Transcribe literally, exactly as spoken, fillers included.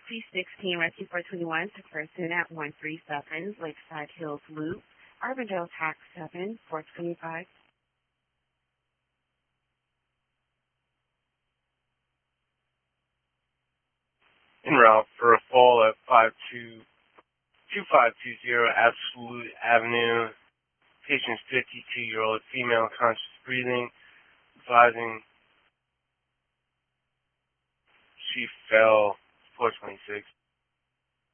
C sixteen Rescue four twenty-one to person at one three seven Lakeside Hills Loop, Arbondale Tax seven four twenty-five. En route for a fall at five two two five two zero Absolute Avenue. Patient's fifty-two-year-old female, conscious breathing, advising she fell four twenty-six.